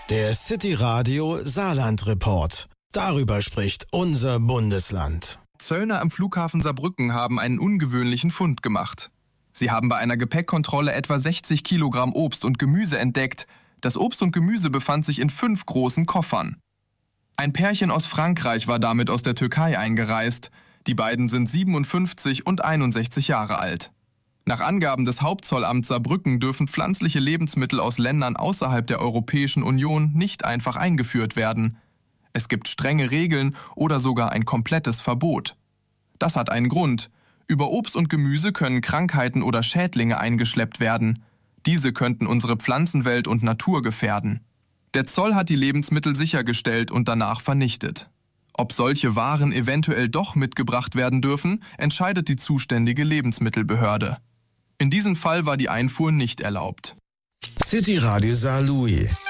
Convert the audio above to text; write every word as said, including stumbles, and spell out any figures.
Der City Radio Saarland Report. Darüber spricht unser Bundesland. Zöllner am Flughafen Saarbrücken haben einen ungewöhnlichen Fund gemacht. Sie haben bei einer Gepäckkontrolle etwa sechzig Kilogramm Obst und Gemüse entdeckt. Das Obst und Gemüse befand sich in fünf großen Koffern. Ein Pärchen aus Frankreich war damit aus der Türkei eingereist. Die beiden sind siebenundfünfzig und einundsechzig Jahre alt. Nach Angaben des Hauptzollamts Saarbrücken dürfen pflanzliche Lebensmittel aus Ländern außerhalb der Europäischen Union nicht einfach eingeführt werden. Es gibt strenge Regeln oder sogar ein komplettes Verbot. Das hat einen Grund. Über Obst und Gemüse können Krankheiten oder Schädlinge eingeschleppt werden. Diese könnten unsere Pflanzenwelt und Natur gefährden. Der Zoll hat die Lebensmittel sichergestellt und danach vernichtet. Ob solche Waren eventuell doch mitgebracht werden dürfen, entscheidet die zuständige Lebensmittelbehörde. In diesem Fall war die Einfuhr nicht erlaubt. City Radio Saarlouis.